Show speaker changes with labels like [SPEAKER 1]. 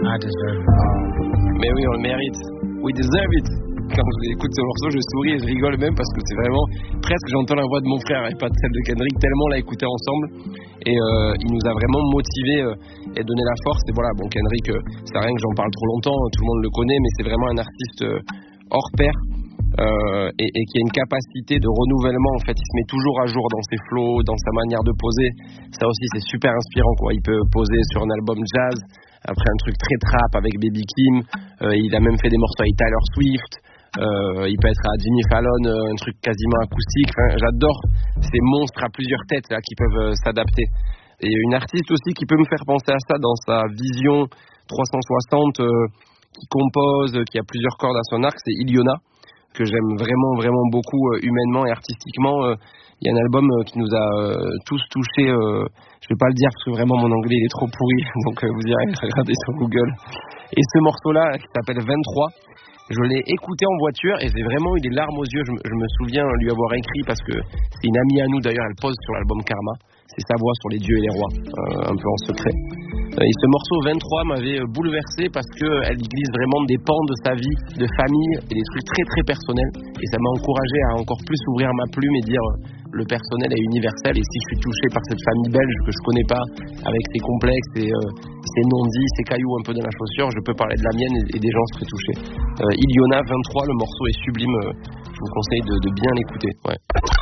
[SPEAKER 1] I deserve it.
[SPEAKER 2] Mais oui, on le mérite. We deserve it. Quand j'écoute ce morceau, je souris et je rigole même parce que c'est vraiment presque j'entends la voix de mon frère et pas celle de Kendrick, tellement on l'a écouté ensemble et il nous a vraiment motivés et donné la force. Et voilà, bon, Kendrick, c'est rien que j'en parle trop longtemps, tout le monde le connaît, mais c'est vraiment un artiste hors pair et qui a une capacité de renouvellement. En fait, il se met toujours à jour dans ses flows, dans sa manière de poser. Ça aussi, c'est super inspirant, quoi. Il peut poser sur un album jazz, après un truc très trap avec Baby Kim, il a même fait des morceaux avec Taylor Swift, il peut être à Jimmy Fallon, un truc quasiment acoustique. Enfin, j'adore ces monstres à plusieurs têtes là qui peuvent s'adapter. Et une artiste aussi qui peut me faire penser à ça dans sa vision 360, qui compose, qui a plusieurs cordes à son arc, c'est Iliona, que j'aime vraiment vraiment beaucoup humainement et artistiquement. Il y a un album qui nous a tous touchés, je vais pas le dire parce que vraiment mon anglais il est trop pourri, donc vous irez regarder sur Google. Et ce morceau-là qui s'appelle 23, je l'ai écouté en voiture et j'ai vraiment eu des larmes aux yeux. Je me souviens lui avoir écrit parce que c'est une amie à nous d'ailleurs, elle pose sur l'album Karma. C'est sa voix sur les dieux et les rois, un peu en secret. Et ce morceau 23 m'avait bouleversé parce qu'elle glisse vraiment des pans de sa vie, de famille et des trucs très très personnels. Et ça m'a encouragé à encore plus ouvrir ma plume et dire le personnel est universel. Et si je suis touché par cette famille belge que je connais pas, avec ses complexes et ses non-dits, ses cailloux un peu dans la chaussure, je peux parler de la mienne et des gens seraient touchés. Iliona 23, le morceau est sublime. Je vous conseille de bien l'écouter. Ouais.